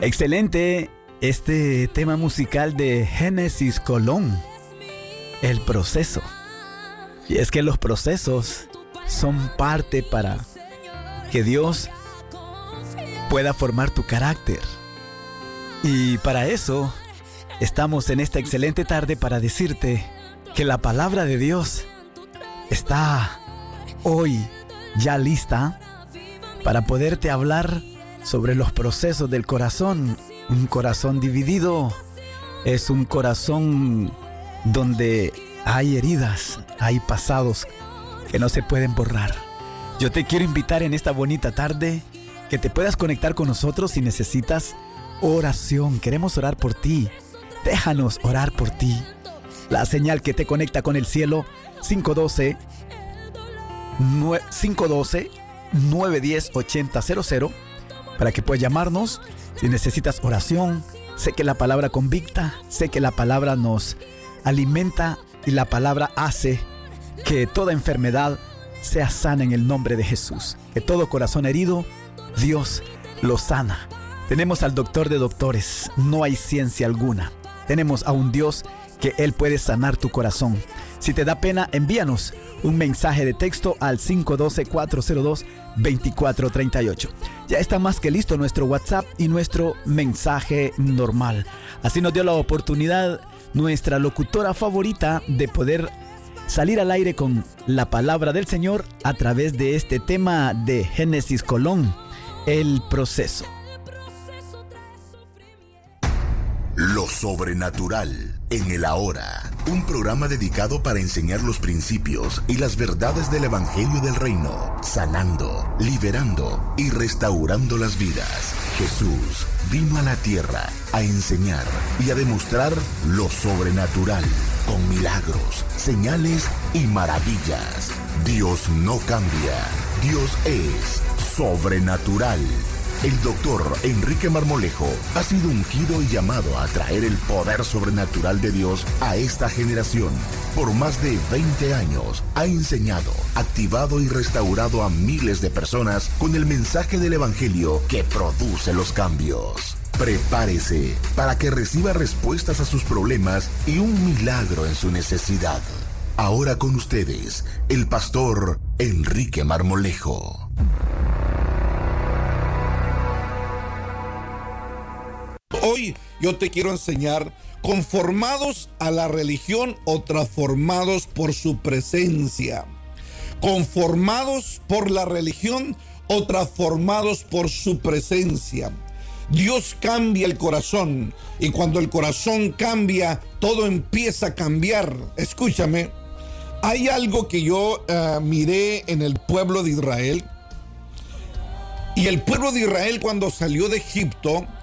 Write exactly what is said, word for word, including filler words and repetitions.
Excelente este tema musical de Génesis Colón, el proceso. Y es que los procesos son parte para que Dios pueda formar tu carácter. Y para eso estamos en esta excelente tarde para decirte que la palabra de Dios está hoy ya lista para poderte hablar sobre los procesos del corazón. Un corazón dividido es un corazón donde hay heridas, hay pasados que no se pueden borrar. Yo te quiero invitar en esta bonita tarde que te puedas conectar con nosotros si necesitas oración. Queremos orar por ti. Déjanos orar por ti. La señal que te conecta con el cielo, cinco uno dos, nueve uno cero, ocho cero cero cero, para que puedas llamarnos si necesitas oración. Sé que la palabra convicta, sé que la palabra nos alimenta y la palabra hace que toda enfermedad sea sana en el nombre de Jesús. Que todo corazón herido, Dios lo sana. Tenemos al doctor de doctores, no hay ciencia alguna. Tenemos a un Dios que Él puede sanar tu corazón. Si te da pena, envíanos un mensaje de texto al cinco uno dos, cuatro cero dos, dos cuatro tres ocho. Ya está más que listo nuestro WhatsApp y nuestro mensaje normal. Así nos dio la oportunidad nuestra locutora favorita de poder salir al aire con la palabra del Señor a través de este tema de Génesis Colón, el proceso. Lo sobrenatural en el ahora. Un programa dedicado para enseñar los principios y las verdades del Evangelio del Reino, sanando, liberando y restaurando las vidas. Jesús vino a la tierra a enseñar y a demostrar lo sobrenatural con milagros, señales y maravillas. Dios no cambia. Dios es sobrenatural. El doctor Enrique Marmolejo ha sido ungido y llamado a traer el poder sobrenatural de Dios a esta generación. Por más de veinte años ha enseñado, activado y restaurado a miles de personas con el mensaje del Evangelio que produce los cambios. Prepárese para que reciba respuestas a sus problemas y un milagro en su necesidad. Ahora con ustedes, el pastor Enrique Marmolejo. Hoy yo te quiero enseñar: conformados a la religión o transformados por su presencia. Conformados por la religión o transformados por su presencia. Dios cambia el corazón, y cuando el corazón cambia, todo empieza a cambiar. Escúchame, hay algo que yo uh, miré en el pueblo de Israel. Y el pueblo de Israel, cuando salió de Egipto,